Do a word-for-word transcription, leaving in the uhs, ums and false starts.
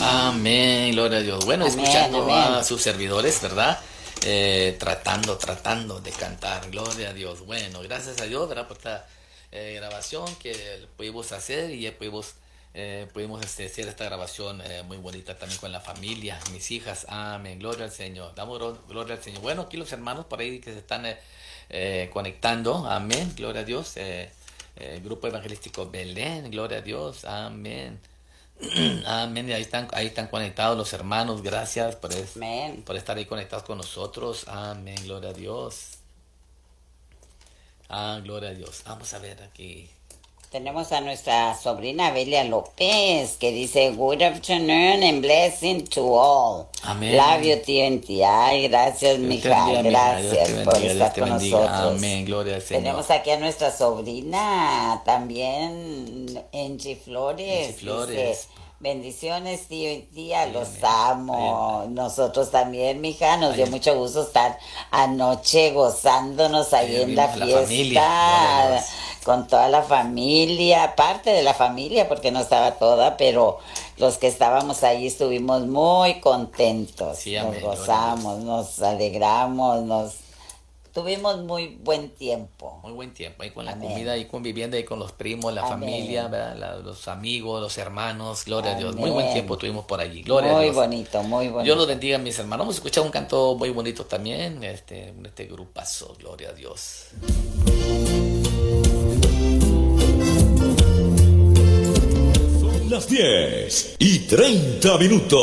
Amén, gloria a Dios. Bueno, Amén, escuchando amén. a sus servidores, ¿verdad? Eh, tratando, tratando de cantar, gloria a Dios. Bueno, gracias a Dios, ¿verdad? Por esta eh, grabación que pudimos hacer y ya pudimos, eh, pudimos este, hacer esta grabación eh, muy bonita también con la familia, mis hijas. Amén, gloria al Señor. Damos glo- gloria al Señor. Bueno, aquí los hermanos por ahí que se están eh, eh, conectando. Amén, gloria a Dios. Eh, eh, Grupo Evangelístico Belén, gloria a Dios. Amén. Amén. Y ahí están, ahí están conectados los hermanos. Gracias por, es- Amén. por estar ahí conectados con nosotros. Amén. Gloria a Dios. Ah, gloria a Dios. Vamos a ver aquí. Tenemos a nuestra sobrina Belia López que dice Good afternoon and blessing to all. Amén. Love you, T N T. Ay, gracias, Dios te mija. bendiga, mija. Dios Gracias te por bendiga, Dios estar te con bendiga. nosotros. Amén. Gloria al Señor. Tenemos aquí a nuestra sobrina también, Angie Flores. Angie Flores. Dice, bendiciones, tío y tía, los Amén. amo. Nosotros también, mija, nos dio Amén. mucho gusto estar anoche gozándonos ahí Ahí en la vimos a la fiesta. familia, gloria a Dios. Con toda la familia, parte de la familia, porque no estaba toda, pero los que estábamos ahí estuvimos muy contentos. Sí, nos amén, gloria a gozamos, nos alegramos, nos tuvimos muy buen tiempo. Muy buen tiempo. Ahí con la Amén. comida, ahí conviviendo, ahí con los primos, la Amén. familia, ¿verdad? La- los amigos, los hermanos. Gloria a Dios. Muy Amén. buen tiempo tuvimos por allí. Gloria a Muy Dios. bonito, muy bonito. Dios los bendiga, mis hermanos. Vamos a escuchar un canto muy bonito también, este, este grupazo, gloria a Dios. Las diez y treinta minutos.